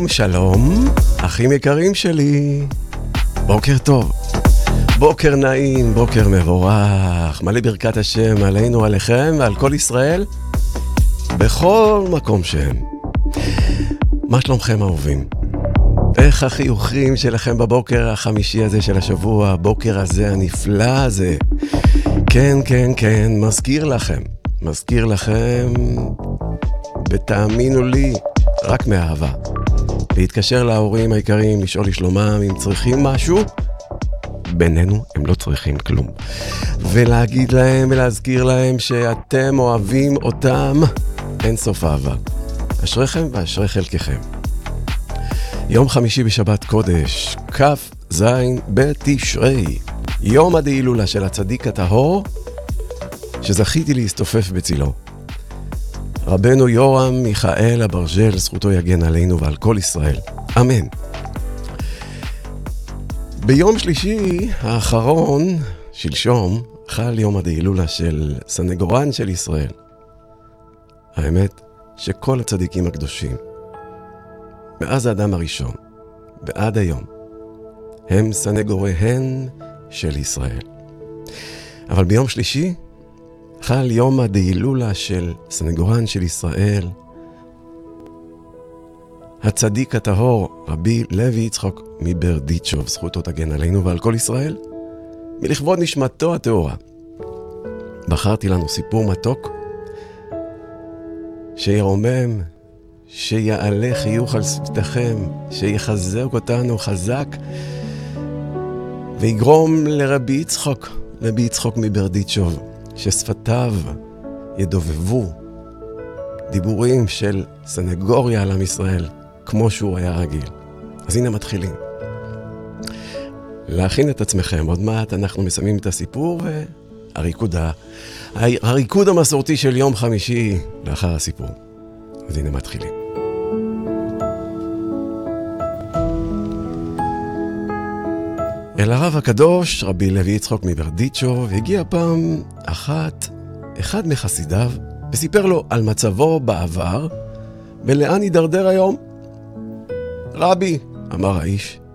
שלום, שלום, אחים יקרים שלי. בוקר טוב, בוקר נעים, בוקר מבורך. מלא ברכת השם עלינו, עליכם ועל כל ישראל, בכל מקום שהם. מה שלומכם אהובים? איך החיוכים שלכם בבוקר החמישי הזה של השבוע, הבוקר הזה הנפלא הזה? כן, כן, כן, מזכיר לכם, ותאמינו לי, רק מאהבה. להתקשר להורים היקרים, לשאול לשלומם, אם צריכים משהו, בינינו הם לא צריכים כלום. ולהגיד להם ולהזכיר להם שאתם אוהבים אותם, אין סוף אהבה. אשריכם ואשרי חלקכם. יום חמישי בשבת קודש, כף זין בתשרי, יום הדהילולה של הצדיק הטהור, שזכיתי להסתופף בצילו. רבנו יורם מיכאל אברג'ל, זכותו יגן עלינו ועל כל ישראל. אמן. ביום שלישי האחרון, שלשום, חל יום הדהילולה של סנגורן של ישראל. האמת שכל הצדיקים הקדושים, מאז האדם הראשון ועד היום, הם סנגוריהן של ישראל. אבל ביום שלישי חל יום הדהילולה של סנגורן של ישראל, הצדיק הטהור רבי לוי יצחק מברדיצ'וב, זכותו תגן עלינו ועל כל ישראל, מלכבוד נשמתו הטהורה. בחרתי לנו סיפור מתוק שירומם, שיעלה חיוך על שפתיכם, שיחזק אותנו חזק ויגרום לרבי יצחק מברדיצ'וב, ששפתיו ידובבו דיבורים של סנגוריה על עם ישראל, כמו שהוא היה רגיל. אז הנה מתחילים. להכין את עצמכם, עוד מעט אנחנו מסיימים את הסיפור, והריקוד המסורתי של יום חמישי לאחר הסיפור. אז הנה מתחילים. אל הרב הקדוש, רבי לוי יצחק מברדיצ'וב, הגיע פעם אחד מחסידיו, וסיפר לו על מצבו בעבר, ולאן יידרדר היום. רבי, אמר האיש,